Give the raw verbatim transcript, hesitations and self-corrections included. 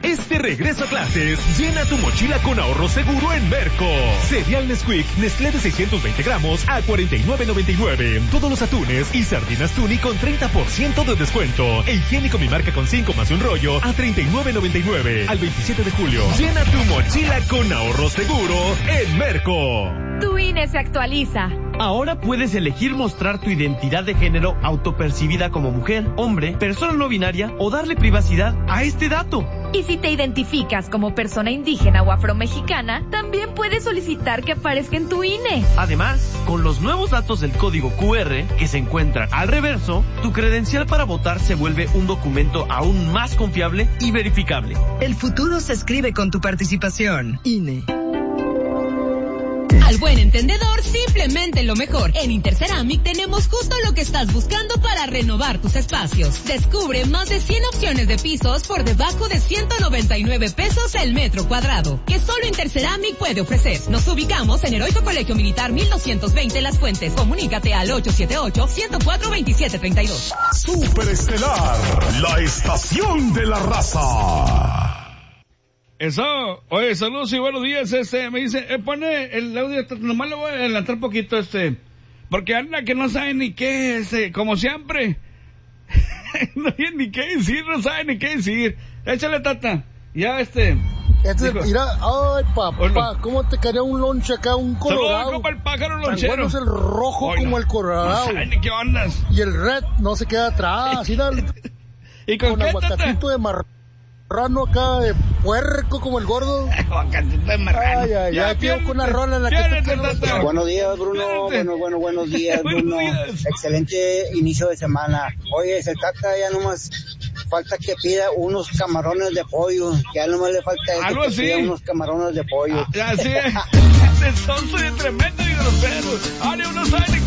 este regreso a clases, llena tu mochila con ahorro seguro en Merco. Cereal Nesquik Nestlé de seiscientos veinte gramos a cuarenta y nueve noventa y nueve. Todos los atunes y sardinas Tuni con treinta por ciento de descuento. E higiénico Mi Marca con cinco más un rollo a treinta y nueve noventa y nueve. Al veintisiete de julio. Llena tu mochila con ahorro seguro en Merco. Tu I N E se actualiza. Ahora puedes elegir mostrar tu identidad de género autopercibida como mujer, hombre, persona no binaria o darle privacidad a este dato. Y si te identificas como persona indígena o afromexicana, también puedes solicitar que aparezca en tu I N E. Además, con los nuevos datos del código cu erre que se encuentran al reverso, tu credencial para votar se vuelve un documento aún más confiable y verificable. El futuro se escribe con tu participación. I N E. Al buen entendedor, simplemente lo mejor. En Interceramic tenemos justo lo que estás buscando para renovar tus espacios. Descubre más de cien opciones de pisos por debajo de ciento noventa y nueve pesos el metro cuadrado, que solo Interceramic puede ofrecer. Nos ubicamos en Heroico Colegio Militar mil doscientos veinte Las Fuentes. Comunícate al ocho siete ocho, uno cero cuatro, dos siete tres dos. Superestelar, la estación de la raza. Eso, oye, saludos y buenos días, este, me dice, eh, pone el audio, nomás lo voy a adelantar un poquito, este, porque anda que no sabe ni qué, este, como siempre, no tiene ni qué decir, no sabe ni qué decir, échale, tata, ya, este. Este, dijo, mira, ay, papá, ¿cómo te caería un lonche acá, un colorado? Saludos, el pájaro lonchero. Tan bueno es el rojo Oye, como no, el colorado. No sabe ni qué ondas. Y el red no se queda atrás, mira, ¿Y con, con qué, aguacatito tata? de marrón. Rano acá de puerco como el gordo. Aguacatito de marrano. Ay, ay, ya, ya con una rola en la que te Buenos días, Bruno. Bueno, bueno, buenos días, Bruno. Buenos días. Excelente inicio de semana. Oye, se trata ya nomás, falta que pida unos camarones de pollo. Ya nomás le falta eso, ¿Algo que así? pida unos camarones de pollo. Así es. Entonces, tremendo y grosero. Ale, uno sabe